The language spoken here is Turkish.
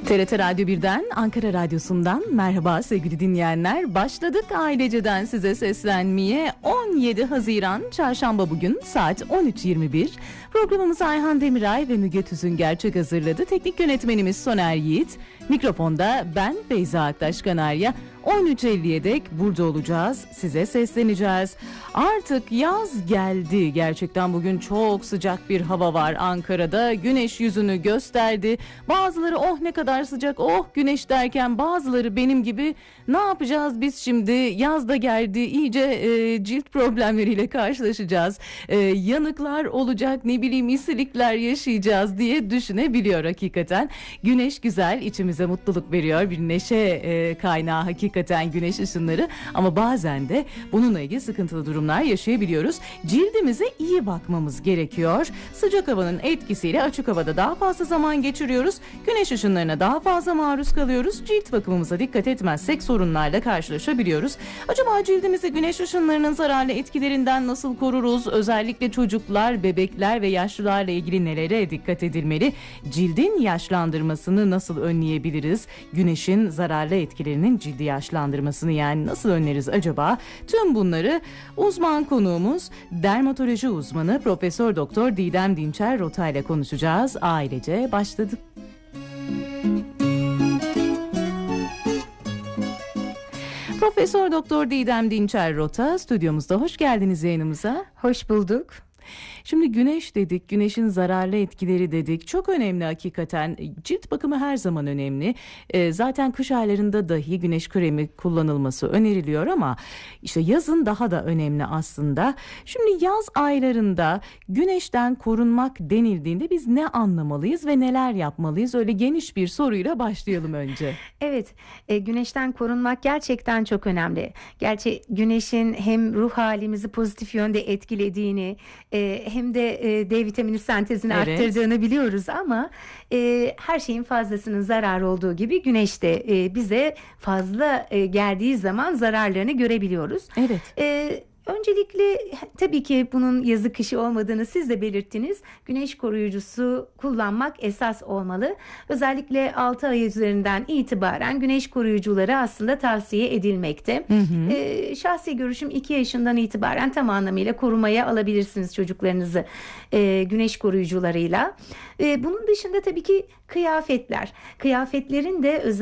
TRT Radyo 1'den, Ankara Radyosu'ndan merhaba sevgili dinleyenler. Başladık aileceden size seslenmeye. 17 Haziran Çarşamba bugün saat 13.21. Programımızı Ayhan Demiray ve Müge Tüzün Gerçek hazırladı. Teknik yönetmenimiz Soner Yiğit. Mikrofonda ben Beyza Aktaş Kanarya. 13.50'ye dek burada olacağız. Size sesleneceğiz. Artık yaz geldi. Gerçekten bugün çok sıcak bir hava var Ankara'da. Güneş yüzünü gösterdi. Bazıları oh ne kadar sıcak, oh güneş derken bazıları benim gibi ne yapacağız biz şimdi? Yaz da geldi. İyice cilt problemleriyle karşılaşacağız. Yanıklar olacak, ne bileyim isilikler yaşayacağız diye düşünebiliyor hakikaten. Güneş güzel, içimize mutluluk veriyor. Bir neşe kaynağı hakikaten güneş ışınları, ama bazen de bununla ilgili sıkıntılı durumlar yaşayabiliyoruz. Cildimize iyi bakmamız gerekiyor. Sıcak havanın etkisiyle açık havada daha fazla zaman geçiriyoruz. Güneş ışınlarına daha fazla maruz kalıyoruz. Cilt bakımımıza dikkat etmezsek sorunlarla karşılaşabiliyoruz. Acaba cildimizi güneş ışınlarının zararlı etkilerinden nasıl koruruz? Özellikle çocuklar, bebekler ve yaşlılarla ilgili nelere dikkat edilmeli? Cildin yaşlandırmasını nasıl önleyebiliriz? Güneşin zararlı etkilerinin cildi yaşlandırmasını yani nasıl önleriz acaba? Tüm bunları uzman konuğumuz, dermatoloji uzmanı Profesör Doktor Didem Dinçer Rota ile konuşacağız. Ailece başladık. Profesör Doktor Didem Dinçer Rota stüdyomuzda. Hoş geldiniz yayınımıza. Hoş bulduk. Şimdi güneş dedik, güneşin zararlı etkileri dedik. Çok önemli hakikaten. Cilt bakımı her zaman önemli. Zaten kış aylarında dahi güneş kremi kullanılması öneriliyor ama işte yazın daha da önemli aslında. Şimdi yaz aylarında güneşten korunmak denildiğinde biz ne anlamalıyız ve neler yapmalıyız? Öyle geniş bir soruyla başlayalım önce. Evet, güneşten korunmak gerçekten çok önemli. Gerçi güneşin hem ruh halimizi pozitif yönde etkilediğini hem de D vitamini sentezini arttırdığını biliyoruz ama her şeyin fazlasının zararı olduğu gibi güneş de bize fazla geldiği zaman zararlarını görebiliyoruz. Evet. Öncelikle tabii ki bunun yazı kışı olmadığını siz de belirttiniz. Güneş koruyucusu kullanmak esas olmalı. Özellikle 6 ay üzerinden itibaren güneş koruyucuları aslında tavsiye edilmekte. Şahsi görüşüm 2 yaşından itibaren tam anlamıyla korumaya alabilirsiniz çocuklarınızı güneş koruyucularıyla. Bunun dışında tabii ki kıyafetler. Kıyafetlerin de özellikle